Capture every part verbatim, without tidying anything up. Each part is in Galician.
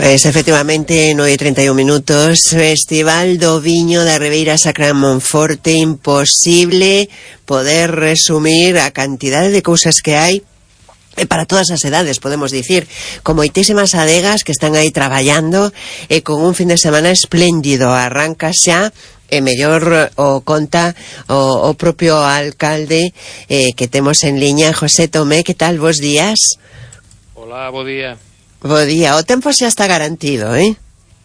Pois, efectivamente, nove e trinta e un minutos, Festival do Viño da Ribeira Sacra en Monforte. Imposible poder resumir a cantidade de cousas que hai, e para todas as edades, podemos dicir, con moitísimas adegas que están aí traballando, e con un fin de semana espléndido. Arranca xa, e mellor o conta o, o propio alcalde eh, que temos en liña, José Tomé. Que tal, bos días? Hola, bo día. Bo día, o tempo xa está garantido, eh?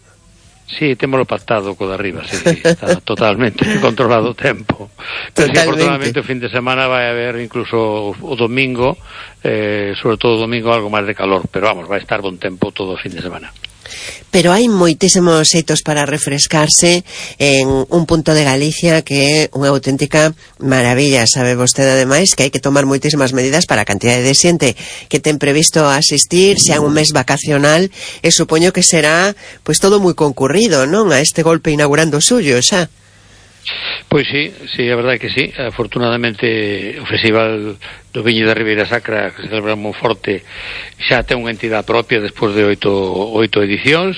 Sí, témolo pactado co de arriba, sí, sí, está totalmente controlado o tempo. Pero sí, afortunadamente o fin de semana vai haber incluso o domingo, eh, sobre todo o domingo algo máis de calor, pero vamos, vai estar bon tempo todo o fin de semana. Pero hai moitísimos xeitos para refrescarse en un punto de Galicia que é unha auténtica maravilla. Sabe vostede ademais que hai que tomar moitísimas medidas para a cantidade de xente que ten previsto asistir, xa un mes vacacional, e supoño que será pois todo moi concurrido, non? A este golpe inaugurando o suyo, xa. Pois sí, sí, a verdade que sí. Afortunadamente o Festival do Viño da Ribeira Sacra, que se celebra en Monforte, xa ten unha entidade propia despois de oito, oito edicións,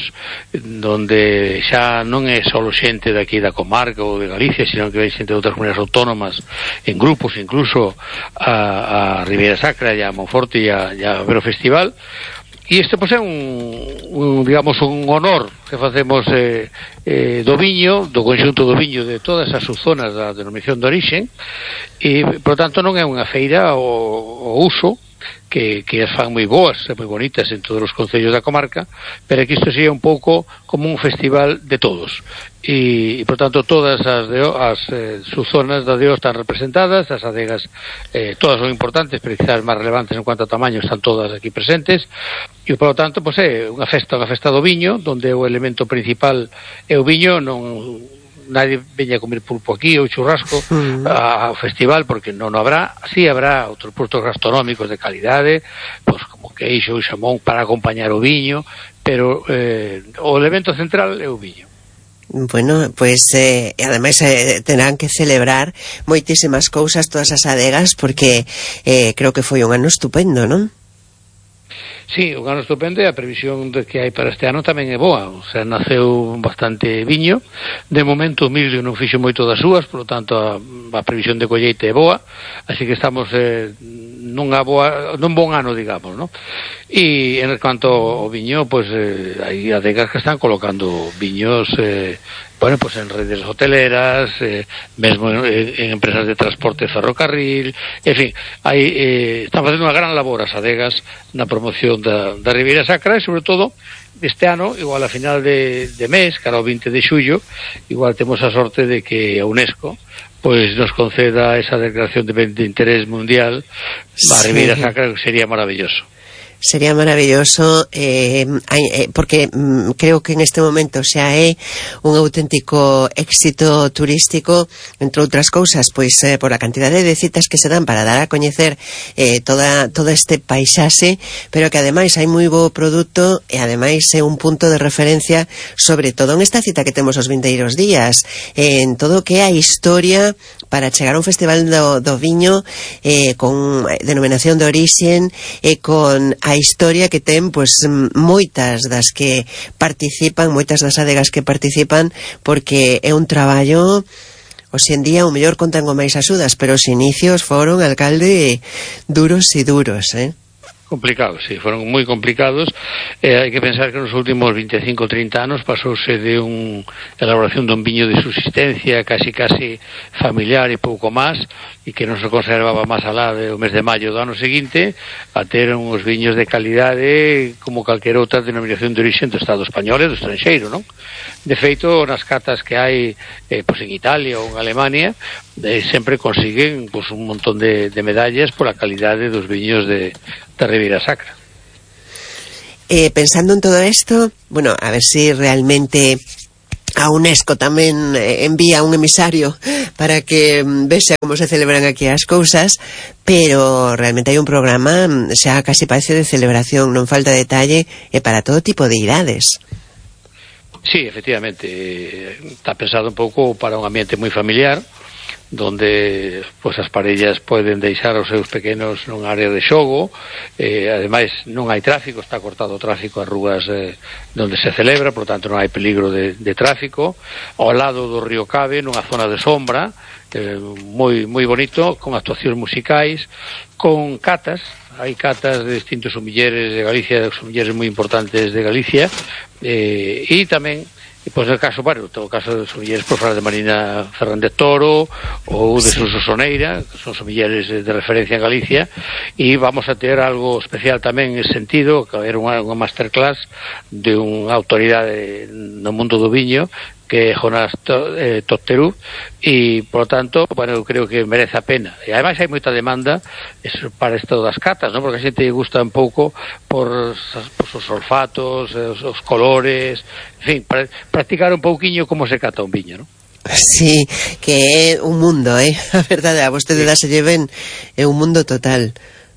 donde xa non é só xente daqui da comarca ou de Galicia, sino que hai xente de outras comunidades autónomas, en grupos incluso, a, a Ribeira Sacra e a Monforte e a, e a ver o festival. E isto pois é un, un digamos un honor que facemos eh, eh, do viño, do conxunto do viño de todas as subzonas da denominación de orixen, e por tanto non é unha feira o, o uso que, que as fan moi boas e moi bonitas en todos os concellos da comarca, pero que isto sería un pouco como un festival de todos, e, e por tanto todas as, deo, as eh, subzonas da deo están representadas, as adegas eh, todas son importantes, pero quizás máis relevantes en cuanto a tamaño están todas aquí presentes, e por tanto pois é unha festa, unha festa do viño, donde o elemento principal é o viño. Non nadie veña a comer pulpo aquí ou churrasco mm. ao festival, porque non habrá. Sí habrá outros produtos gastronómicos de calidade, pois como queixo e xamón para acompañar o viño, pero eh, o elemento central é o viño. Bueno, pois eh, ademais eh, terán que celebrar moitísimas cousas todas as adegas, porque eh, creo que foi un ano estupendo, non? Sí, un ano estupendo, e a previsión de que hai para este ano tamén é boa. O sea, naceu bastante viño. De momento o millo non fixo moito das súas, por lo tanto a, a previsión de colleita é boa, así que estamos eh, nunha boa, nun bon ano, digamos, ¿no? E en cuanto ao viño, pois eh, hai adegas que están colocando viños eh, bueno, pues en redes hoteleras, eh, mesmo en, en empresas de transporte de ferrocarril, en fin, hai, eh, están facendo unha gran labor as adegas na promoción da, da Ribeira Sacra, e sobre todo este ano, igual a final de, de mes, cara ao vinte de xullo, igual temos a sorte de que a UNESCO pois nos conceda esa declaración de, de interés mundial, a Ribeira Sacra, que sería maravilloso. Sería maravilloso, eh, eh, porque mm, creo que en este momento xa é un auténtico éxito turístico, entre outras cousas, pois eh, por a cantidade de citas que se dan para dar a coñecer eh, toda, todo este paisaxe, pero que ademais hai moi bo produto, e ademais é un punto de referencia, sobre todo en esta cita que temos os vindeiros días, eh, en todo o que é a historia para chegar a un festival do, do viño eh, con denominación de orixen, e eh, con a historia que ten, pois, moitas das que participan, moitas das adegas que participan, porque é un traballo, hoxe en día o mellor contan con máis axudas, pero os inicios foron, alcalde, duros e duros, eh? Complicados, sí, foron moi complicados. Eh, hai que pensar que nos últimos veinticinco, trinta anos pasouse de un elaboración dun viño de subsistencia casi casi familiar e pouco máis, e que non se conservaba máis alá do mes de maio do ano seguinte, a ter uns viños de calidade como calquera outra denominación de origen do Estado español e do estranxeiro, non? De feito, nas catas que hai eh, pois en Italia ou en Alemania, eh, sempre consiguen pois, un montón de, de medallas pola calidade dos viños de da Ribeira Sacra. Eh, pensando en todo esto, bueno, a ver si realmente a UNESCO tamén envía un emisario para que vexa como se celebran aquí as cousas, pero realmente hai un programa xa casi parece de celebración, non falta detalle, e para todo tipo de idades. Sí, efectivamente, está pensado un pouco para un ambiente moi familiar, donde pois as parellas poden deixar os seus pequenos nun área de xogo, eh, ademais non hai tráfico, está cortado o tráfico as rúas eh, donde se celebra, por tanto non hai peligro de, de tráfico, ao lado do río Cabe, nunha zona de sombra, eh, moi, moi bonito, con actuacións musicais, con catas, hai catas de distintos sumilleres de Galicia, sumilleres moi importantes de Galicia, eh, e tamén, pois no caso, bueno, no caso de sumilleres por falar de Marina Fernández Toro ou de Suso Soneira, que son sumilleres de referencia en Galicia, e vamos a ter algo especial tamén en ese sentido, que era unha, unha masterclass de unha autoridade no mundo do viño, que é Jonás eh, Totterú, e, por lo tanto, bueno, eu creo que merece a pena. E, ademais, hai moita demanda eso, para isto das catas, ¿no? Porque a xente gusta un pouco por, por os olfatos, os, os colores, en fin, para practicar un pouquiño como se cata un viño, ¿no? Sí, que é un mundo, eh? A verdade, a vostede sí. Se lleven é un mundo total.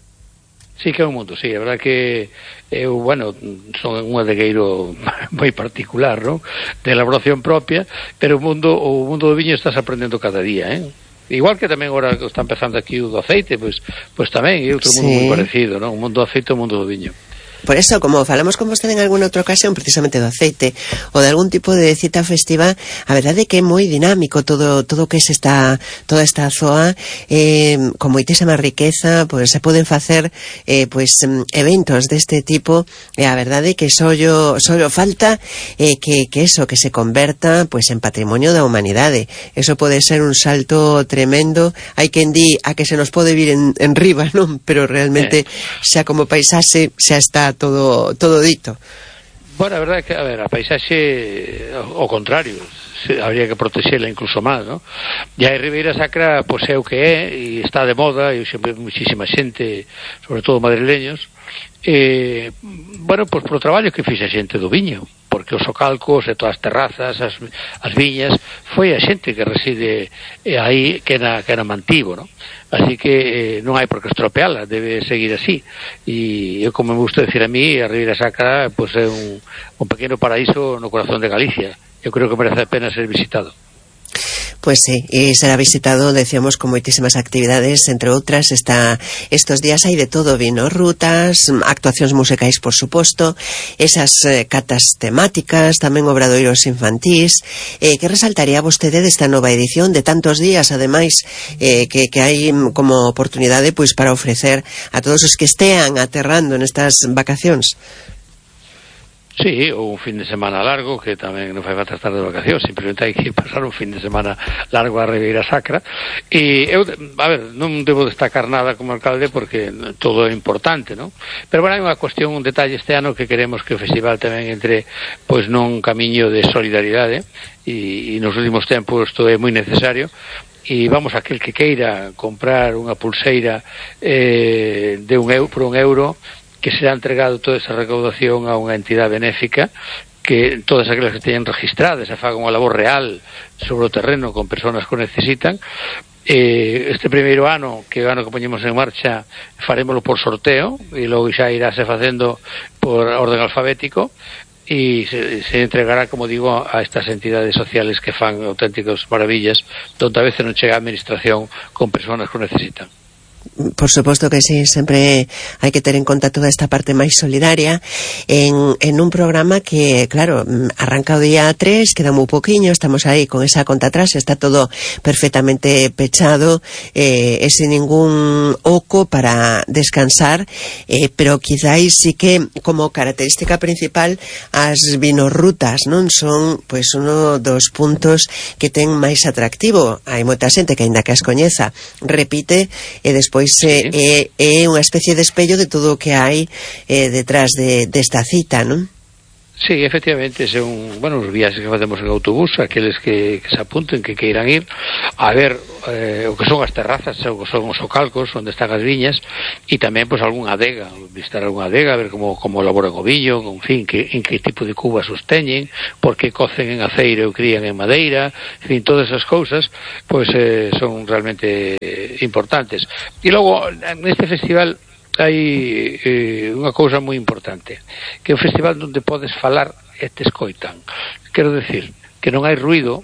Sí que é un mundo, sí, a verdad que eu, bueno, son un adegueiro moi particular, non? De elaboración propia, pero o mundo o mundo do viño estás aprendendo cada día, eh? Igual que tamén agora que está empezando aquí o do aceite, pois pues, pues tamén é outro sí. mundo moi parecido, non? O mundo do aceite e o mundo do viño. Por eso, como falamos con vostede en alguna outra ocasión precisamente do aceite ou de algún tipo de cita festiva, a verdade é que é moi dinámico todo todo que se está toda esta zoa, eh, con moitísima riqueza, pois se poden facer eh, pois eventos deste tipo, e a verdade é que sollo, sollo falta eh, que, que eso, que se converta pois en patrimonio da humanidade. Eso pode ser un salto tremendo. Hai quen di a que se nos pode vir en, en riba, non? Pero realmente xa como paisaxe xa está todo todo dito. Bueno, a verdade é que, a ver, a paisaxe ao contrario, se, habría que protexela incluso máis, ¿no? E a Ribeira Sacra, pois é o que é, e está de moda, e sempre muchísima xente, sobre todo madrileños, eh, bueno, pois polo traballo que fixe a xente do viño, porque os socalcos e todas as terrazas, as, as viñas, foi a xente que reside eh, aí que na, que na mantivo, ¿no? Así que eh, non hai por que estropeala, debe seguir así. E eu, como me gusta decir a mí, a Ribeira Sacra pues, é un, un pequeno paraíso no corazón de Galicia. Eu creo que merece a pena ser visitado. Pues sí, y será visitado, decíamos, con moitísimas actividades, entre outras, está estos días hai de todo, vino, rutas, actuacións musicais, por suposto, esas eh, catas temáticas, tamén obradoiros infantís. Eh, que resaltaría vostede desta nova edición de tantos días, ademais, eh, que, que hai como oportunidade pois para ofrecer a todos os que estean aterrando nestas vacacións? Sí, ou un fin de semana largo, que tamén non fai falta estar de vacacións, simplemente hai que pasar un fin de semana largo a Ribeira Sacra. E eu, a ver, non debo destacar nada como alcalde porque todo é importante, non? Pero bueno, hai unha cuestión, un detalle este ano que queremos que o festival tamén entre pois nun camiño de solidaridade, e, e nos últimos tempos isto é moi necesario. E vamos, aquel que queira comprar unha pulseira eh, de un euro, por un euro, que será entregado toda esa recaudación a unha entidade benéfica, que todas aquelas que teñen registradas e fagan unha labor real sobre o terreno con persoas que o necesitan. Eh, este primeiro ano, que é o ano que poñemos en marcha, farémoslo por sorteo, e logo xa iráse facendo por orden alfabético, e se, se entregará, como digo, a estas entidades sociales que fan auténticas maravillas, donde a veces non chega a administración con persoas que o necesitan. Por suposto que sí, sempre hai que ter en conta toda esta parte máis solidaria en, en un programa que, claro, arranca o día tres, queda moi poquinho, estamos aí con esa conta atrás, está todo perfectamente pechado eh, e sin ningún oco para descansar, eh, pero quizáis sí que como característica principal as vinorrutas, non son pois uno dos puntos que ten máis atractivo. Hai moita xente que aínda que as coñeza repite e despois pois é, é, é unha especie de espello de todo o que hai eh, detrás de, desta cita, non? Sí, efectivamente, son, bueno, os viaxes que facemos en autobús, aqueles que, que se apunten, que queiran ir a ver eh, o que son as terrazas, o que son os socalcos onde están as viñas, e tamén, pois, algunha adega, visitar algunha adega, a ver como, como elaboran o viño, en fin, que, en que tipo de cubas os teñen, por que cocen en aceiro e crían en madeira, en fin, todas esas cousas, pois eh, son realmente eh, importantes. E logo, neste festival hai eh, unha cousa moi importante, que é un festival onde podes falar e te escoitan. Quero decir que non hai ruido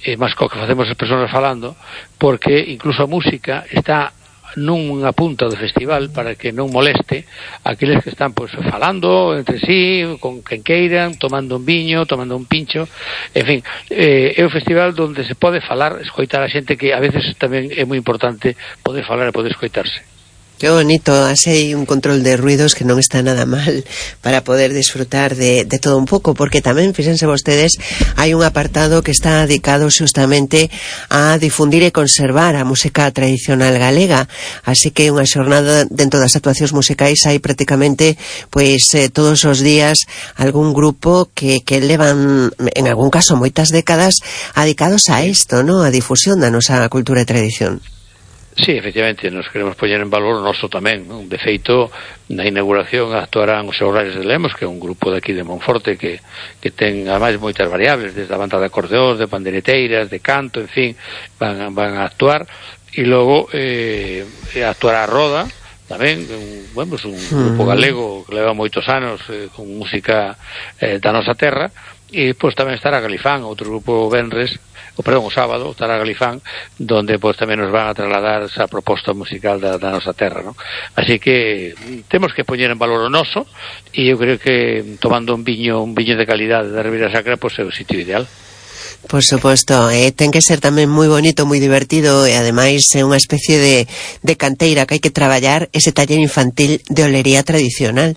e máis co que facemos as persoas falando, porque incluso a música está nunha punta do festival para que non moleste aqueles que están pois falando entre sí, con quen queiran, tomando un viño, tomando un pincho, en fin, eh, é un festival onde se pode falar, escoitar a xente, que a veces tamén é moi importante poder falar e poder escoitarse. Qué bonito, así hay un control de ruidos que non está nada mal para poder disfrutar de, de todo un pouco, porque tamén, fíjense vostedes, hai un apartado que está dedicado justamente a difundir e conservar a música tradicional galega, así que unha xornada dentro das actuacións musicais hai prácticamente, pois, eh, todos os días algún grupo que, que levan, en algún caso, moitas décadas dedicados a isto, ¿no? A difusión da nosa cultura e tradición. Sí, efectivamente, nos queremos poñer en valor o noso tamén, non? De feito, na inauguración actuarán os Xoglares de Lemos, que é un grupo daqui de Monforte que, que ten, ademais, moitas variables, desde a banda de acordeóns, de pandereteiras, de canto, en fin, van, van a actuar, e logo eh, actuará a Roda, tamén, un, bueno, pues un grupo galego que leva moitos anos eh, con música eh, da nosa terra, e pois tamén estará Galifán, outro grupo venres, o perdón, o sábado estará Galifán, donde pois tamén nos van a trasladar esa proposta musical da, da nosa terra, ¿no? Así que temos que poñer en valor o noso, e eu creo que tomando un viño, un viño de calidade da Ribeira Sacra, pois é o sitio ideal. Por suposto, eh, ten que ser tamén moi bonito, moi divertido, e ademais é unha especie de, de canteira que hai que traballar ese taller infantil de olería tradicional.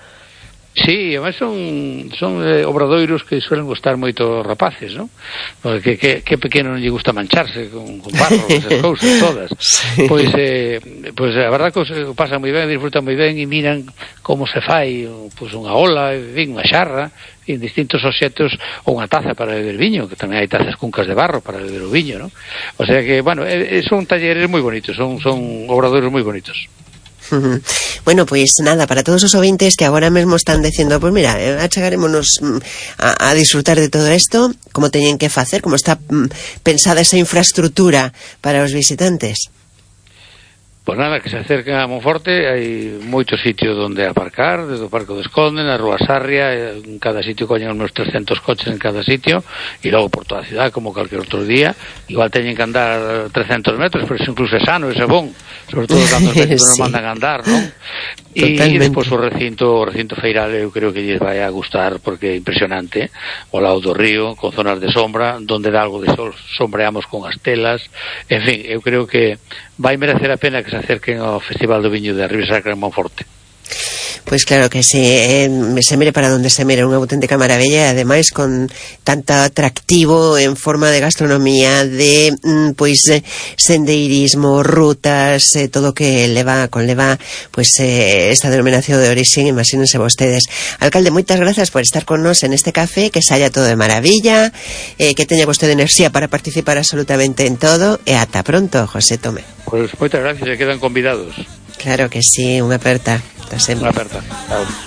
Sí, además son, son eh, obradoiros que suelen gustar moito rapaces, non? Porque que, que pequeno non lle gusta mancharse con, con barro, esas cousas todas. Sí. Pois, eh, pois a verdad que o pasan moi ben, disfrutan moi ben, e miran como se fai pois, unha ola, en unha xarra, en distintos obxectos, ou unha taza para beber viño, que tamén hai tazas cuncas de barro para beber o viño, non? O sea que, bueno, eh, son talleres moi bonitos, son, son obradoiros moi bonitos. Bueno, pois pues nada, para todos os ouvintes que agora mesmo están dicindo, pois pues mira, achegarémonos a, a disfrutar de todo isto, como teñen que facer, como está pensada esa infraestructura para os visitantes. Pois nada, que se acerquen a Monforte, hai moitos sitios onde aparcar, desde o Parque do Esconde, na Rúa Sarria, en cada sitio coñen uns trescentos coches en cada sitio, e logo por toda a cidade, como calquer outro día, igual teñen que andar trescentos metros, pero eso incluso é sano, é bon, sobre todo cando os médicos sí. nos mandan a andar, non? E depois o recinto, o recinto feiral, eu creo que lles vai a gustar, porque é impresionante, ao lado do río, con zonas de sombra, donde dá algo de sol, sombreamos con as telas, en fin, eu creo que vai merecer a pena que se acerquen ao Festival do Viño de Ribeira Sacra en Monforte. Pois claro que sí, eh, se mire para donde se mire, unha auténtica maravilla, e ademais con tanto atractivo en forma de gastronomía, de mm, pois eh, sendeirismo, rutas, eh, todo que leva, conleva pois eh, esta denominación de orixen, imagínense vostedes. Alcalde, moitas grazas por estar con nos en este café, que saia todo de maravilla, eh, que teña vostede enerxía para participar absolutamente en todo, e ata pronto, José Tomé. Pois moitas gracias, e quedan convidados. Claro que sí, unha aperta. Hasta sempre. Unha aperta. Chao.